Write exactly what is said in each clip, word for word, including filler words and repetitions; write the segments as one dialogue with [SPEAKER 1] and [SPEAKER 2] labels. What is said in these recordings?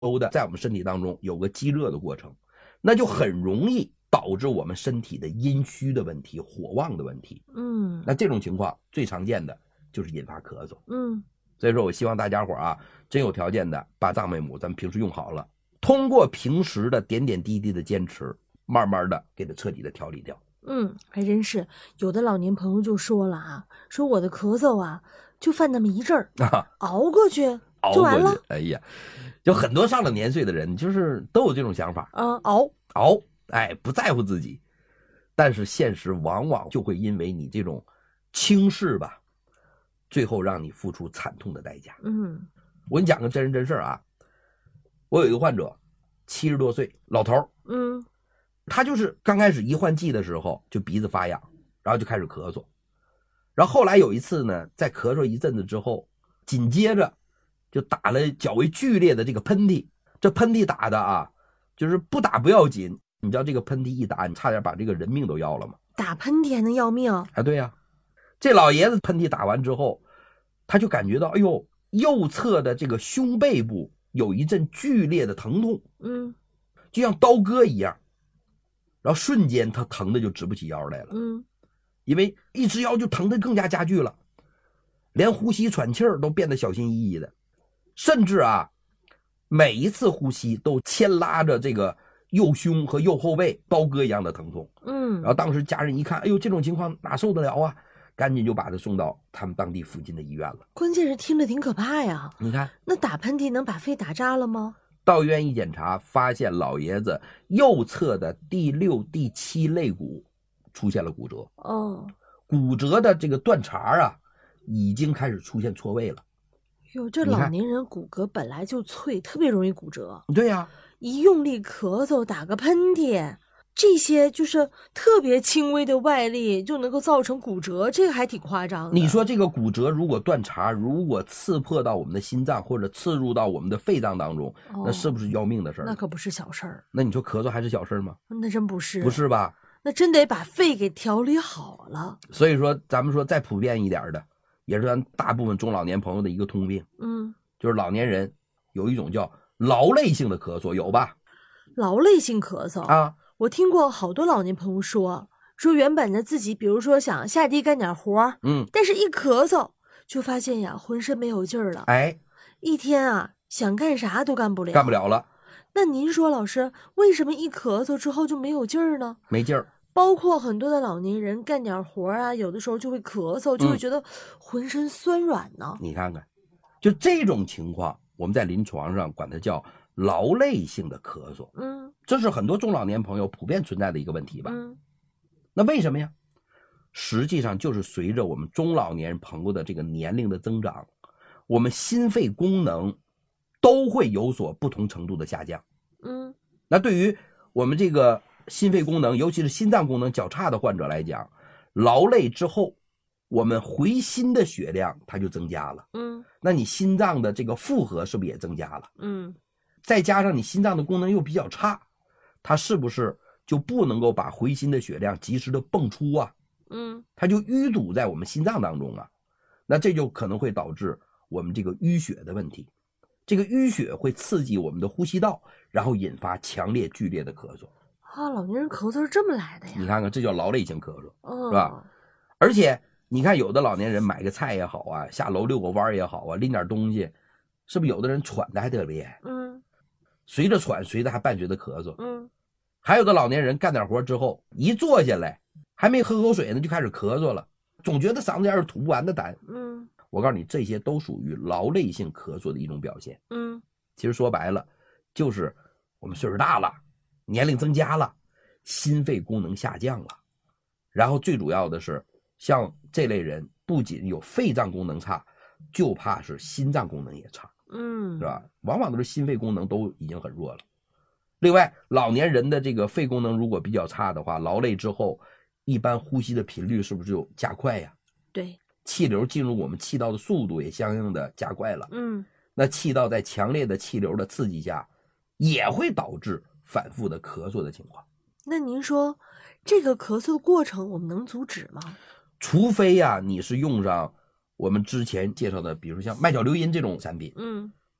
[SPEAKER 1] 都的在我们身体当中有个积热的过程，那就很容易导致我们身体的阴虚的问题、火旺的问题。
[SPEAKER 2] 嗯，
[SPEAKER 1] 那这种情况最常见的就是引发咳嗽。
[SPEAKER 2] 嗯，
[SPEAKER 1] 所以说我希望大家伙啊，真有条件的把藏贝母咱们平时用好了，通过平时的点点滴滴的坚持，慢慢的给它彻底的调理掉。
[SPEAKER 2] 嗯，还真是有的老年朋友就说了啊，说我的咳嗽啊就犯那么一阵儿，
[SPEAKER 1] 啊，
[SPEAKER 2] 熬过去
[SPEAKER 1] 熬
[SPEAKER 2] 就完了。
[SPEAKER 1] 过去，哎呀，就很多上了年岁的人，就是都有这种想法
[SPEAKER 2] 啊，熬
[SPEAKER 1] 熬，哎，不在乎自己。但是现实往往就会因为你这种轻视吧，最后让你付出惨痛的代价。
[SPEAKER 2] 嗯，
[SPEAKER 1] 我给你讲个真人真事啊，我有一个患者，七十多岁老头，
[SPEAKER 2] 嗯，
[SPEAKER 1] 他就是刚开始一换季的时候就鼻子发痒，然后就开始咳嗽，然后后来有一次呢，在咳嗽一阵子之后，紧接着就打了较为剧烈的这个喷嚏，这喷嚏打的啊，就是不打不要紧，你知道这个喷嚏一打，你差点把这个人命都要了吗？
[SPEAKER 2] 打喷嚏还能要命？
[SPEAKER 1] 啊，对呀、啊，这老爷子喷嚏打完之后，他就感觉到，哎呦，右侧的这个胸背部有一阵剧烈的疼痛，
[SPEAKER 2] 嗯，
[SPEAKER 1] 就像刀割一样，然后瞬间他疼的就直不起腰来了，
[SPEAKER 2] 嗯，
[SPEAKER 1] 因为一直腰就疼的更加加剧了，连呼吸喘气儿都变得小心翼翼的，甚至啊，每一次呼吸都牵拉着这个右胸和右后背刀割一样的疼痛。
[SPEAKER 2] 嗯，
[SPEAKER 1] 然后当时家人一看，哎呦，这种情况哪受得了啊，赶紧就把他送到他们当地附近的医院了。
[SPEAKER 2] 关键是听着挺可怕呀。
[SPEAKER 1] 你看，
[SPEAKER 2] 那打喷嚏能把肺打扎了吗？
[SPEAKER 1] 到医院一检查，发现老爷子右侧的第六、第七肋骨出现了骨折。
[SPEAKER 2] 哦，
[SPEAKER 1] 骨折的这个断茬啊，已经开始出现错位了。
[SPEAKER 2] 哟，这老年人骨骼本来就脆，特别容易骨折。
[SPEAKER 1] 对呀、啊，
[SPEAKER 2] 一用力咳嗽、打个喷嚏，这些就是特别轻微的外力就能够造成骨折，这个还挺夸张的。
[SPEAKER 1] 你说这个骨折如果断茬，如果刺破到我们的心脏或者刺入到我们的肺脏当中，
[SPEAKER 2] 哦、
[SPEAKER 1] 那是不是要命的事儿？
[SPEAKER 2] 那可不是小事儿。
[SPEAKER 1] 那你说咳嗽还是小事吗？
[SPEAKER 2] 那真不是，
[SPEAKER 1] 不是吧？
[SPEAKER 2] 那真得把肺给调理好了。
[SPEAKER 1] 所以说，咱们说再普遍一点的，也是咱大部分中老年朋友的一个通病。
[SPEAKER 2] 嗯，
[SPEAKER 1] 就是老年人有一种叫劳累性的咳嗽，有吧？
[SPEAKER 2] 劳累性咳嗽
[SPEAKER 1] 啊，
[SPEAKER 2] 我听过好多老年朋友说，说原本的自己，比如说想下地干点活，
[SPEAKER 1] 嗯，
[SPEAKER 2] 但是一咳嗽就发现呀，浑身没有劲儿了。
[SPEAKER 1] 哎，
[SPEAKER 2] 一天啊，想干啥都干不了，
[SPEAKER 1] 干不了了。
[SPEAKER 2] 那您说，老师，为什么一咳嗽之后就没有劲儿呢？
[SPEAKER 1] 没劲儿。
[SPEAKER 2] 包括很多的老年人干点活啊，有的时候就会咳嗽，就会觉得浑身酸软呢。
[SPEAKER 1] 嗯、你看看，就这种情况，我们在临床上管它叫劳累性的咳嗽。
[SPEAKER 2] 嗯，
[SPEAKER 1] 这是很多中老年朋友普遍存在的一个问题吧？
[SPEAKER 2] 嗯，
[SPEAKER 1] 那为什么呀？实际上就是随着我们中老年朋友的这个年龄的增长，我们心肺功能都会有所不同程度的下降。
[SPEAKER 2] 嗯，
[SPEAKER 1] 那对于我们这个心肺功能，尤其是心脏功能较差的患者来讲，劳累之后，我们回心的血量它就增加了。
[SPEAKER 2] 嗯，
[SPEAKER 1] 那你心脏的这个负荷是不是也增加了？
[SPEAKER 2] 嗯，
[SPEAKER 1] 再加上你心脏的功能又比较差，它是不是就不能够把回心的血量及时的泵出啊？
[SPEAKER 2] 嗯，
[SPEAKER 1] 它就淤堵在我们心脏当中啊，那这就可能会导致我们这个淤血的问题。这个淤血会刺激我们的呼吸道，然后引发强烈剧烈的咳嗽。
[SPEAKER 2] 啊，老年人咳嗽是这么来的呀？
[SPEAKER 1] 你看看，这叫劳累性咳嗽，
[SPEAKER 2] 哦、
[SPEAKER 1] 是吧？而且你看，有的老年人买个菜也好啊，下楼遛个弯也好啊，拎点东西，是不是有的人喘的还特厉害？
[SPEAKER 2] 嗯，
[SPEAKER 1] 随着喘，随着还伴随着咳嗽。
[SPEAKER 2] 嗯，
[SPEAKER 1] 还有的老年人干点活之后，一坐下来，还没喝口水呢，就开始咳嗽了，总觉得嗓子眼有吐不完的痰。
[SPEAKER 2] 嗯，
[SPEAKER 1] 我告诉你，这些都属于劳累性咳嗽的一种表现。
[SPEAKER 2] 嗯，
[SPEAKER 1] 其实说白了，就是我们岁数大了，年龄增加了，心肺功能下降了，然后最主要的是，像这类人不仅有肺脏功能差，就怕是心脏功能也差，
[SPEAKER 2] 嗯，
[SPEAKER 1] 是吧？往往都是心肺功能都已经很弱了。另外，老年人的这个肺功能如果比较差的话，劳累之后，一般呼吸的频率是不是就加快呀？
[SPEAKER 2] 对，
[SPEAKER 1] 气流进入我们气道的速度也相应的加快了。
[SPEAKER 2] 嗯，
[SPEAKER 1] 那气道在强烈的气流的刺激下，也会导致反复的咳嗽的情况。
[SPEAKER 2] 那您说，这个咳嗽的过程我们能阻止吗？
[SPEAKER 1] 除非呀、啊，你是用上我们之前介绍的，比如像麦角硫因这种产品，
[SPEAKER 2] 嗯，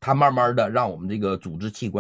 [SPEAKER 1] 它慢慢的让我们这个组织器官